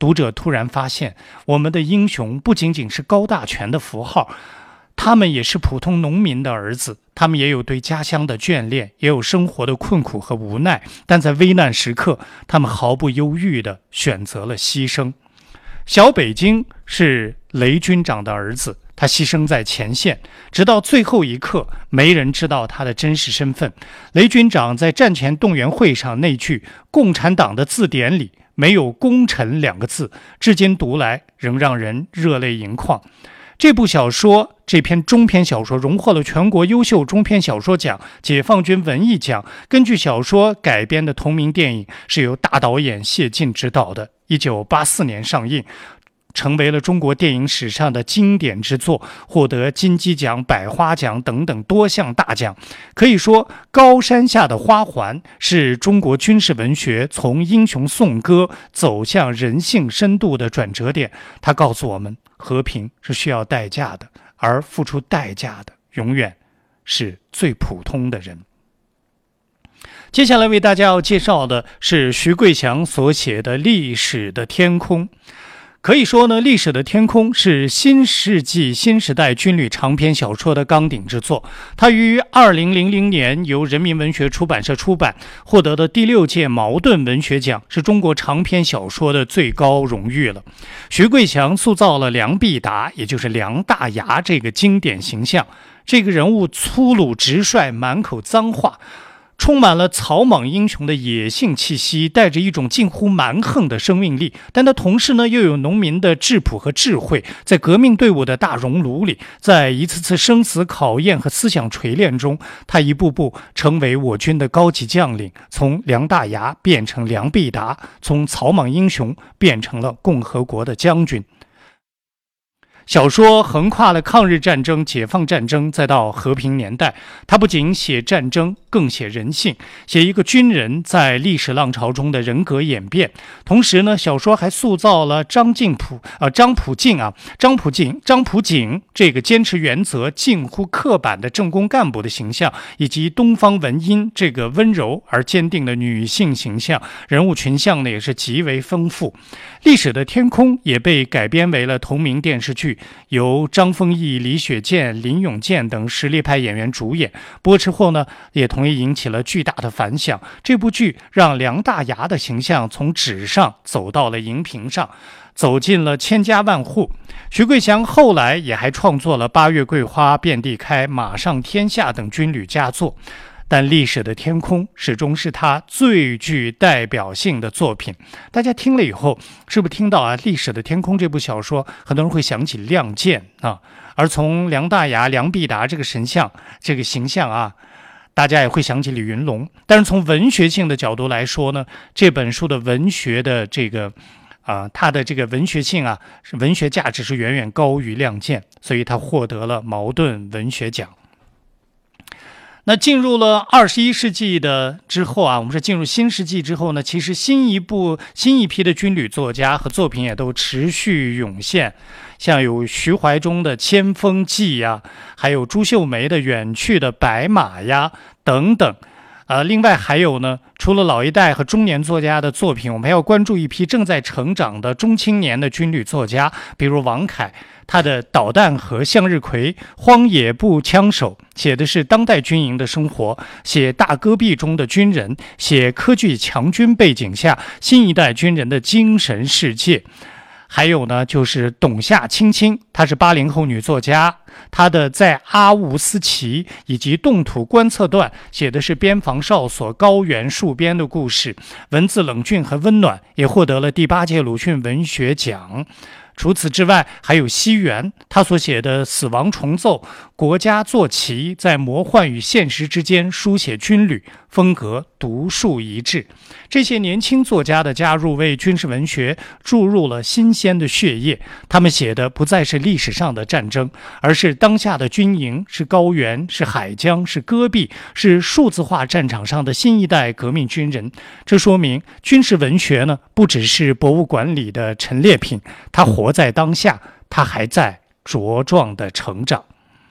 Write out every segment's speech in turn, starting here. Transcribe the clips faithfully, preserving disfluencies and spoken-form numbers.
读者突然发现，我们的英雄不仅仅是高大全的符号，他们也是普通农民的儿子，他们也有对家乡的眷恋，也有生活的困苦和无奈，但在危难时刻，他们毫不犹豫地选择了牺牲。小北京是雷军长的儿子，他牺牲在前线，直到最后一刻，没人知道他的真实身份。雷军长在战前动员会上那句共产党的字典里没有功臣两个字，至今读来仍让人热泪盈眶。这部小说，这篇中篇小说荣获了全国优秀中篇小说奖、解放军文艺奖。根据小说改编的同名电影是由大导演谢晋执导的，一九八四年上映，成为了中国电影史上的经典之作，获得金鸡奖、百花奖等等多项大奖。可以说，《高山下的花环》是中国军事文学从英雄颂歌走向人性深度的转折点。它告诉我们，和平是需要代价的，而付出代价的永远是最普通的人。接下来为大家要介绍的是徐桂祥所写的《历史的天空》。可以说呢，《历史的天空》是新世纪新时代军旅长篇小说的纲鼎之作。它于二零零零年由人民文学出版社出版，获得的第六届茅盾文学奖，是中国长篇小说的最高荣誉了。徐桂祥塑造了梁必达，也就是梁大牙这个经典形象。这个人物粗鲁直率，满口脏话，充满了草莽英雄的野性气息，带着一种近乎蛮横的生命力，但他同时呢又有农民的质朴和智慧。在革命队伍的大熔炉里，在一次次生死考验和思想锤炼中，他一步步成为我军的高级将领，从梁大牙变成梁必达，从草莽英雄变成了共和国的将军。小说横跨了抗日战争、解放战争，再到和平年代。它不仅写战争，更写人性，写一个军人在历史浪潮中的人格演变。同时呢，小说还塑造了张敬普、呃张普敬啊、张普敬、张普景这个坚持原则、近乎刻板的政工干部的形象，以及东方文音这个温柔而坚定的女性形象。人物群像呢也是极为丰富。历史的天空也被改编为了同名电视剧，由张丰毅、李雪健、林永健等实力派演员主演。播出后呢，也同样引起了巨大的反响。这部剧让梁大牙的形象从纸上走到了荧屏上，走进了千家万户。徐桂祥后来也还创作了《八月桂花遍地开》《马上天下》等军旅佳作。但《历史的天空》始终是他最具代表性的作品。大家听了以后，是不是听到啊？《历史的天空》这部小说，很多人会想起《亮剑》啊，而从梁大牙、梁必达这个神像、这个形象啊，大家也会想起李云龙。但是从文学性的角度来说呢，这本书的文学的这个啊，它的这个文学性啊，文学价值是远远高于《亮剑》，所以它获得了茅盾文学奖。那进入了二十一世纪的之后啊，我们是进入新世纪之后呢，其实新一部新一批的军旅作家和作品也都持续涌现，像有徐怀中的《千峰记》呀，还有朱秀梅的《远去的白马》呀等等。呃，另外还有呢，除了老一代和中年作家的作品，我们还要关注一批正在成长的中青年的军旅作家，比如王凯，他的《导弹和向日葵》《荒野步枪手》写的是当代军营的生活，写大戈壁中的军人，写科技强军背景下新一代军人的精神世界。还有呢，就是董夏青青，她是八零后女作家，她的在阿乌斯奇以及冻土观测段写的是边防哨所高原戍边的故事，文字冷峻和温暖，也获得了第八届鲁迅文学奖。除此之外，还有西元，他所写的《死亡重奏》《国家坐骑》在魔幻与现实之间书写军旅，风格独树一帜。这些年轻作家的加入，为军事文学注入了新鲜的血液。他们写的不再是历史上的战争，而是当下的军营，是高原，是海疆，是戈壁，是数字化战场上的新一代革命军人。这说明军事文学呢，不只是博物馆里的陈列品，它活在当下，它还在茁壮的成长。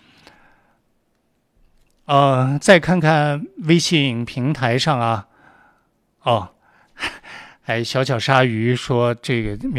呃，再看看微信平台上啊，哦，还小小鲨鱼说这个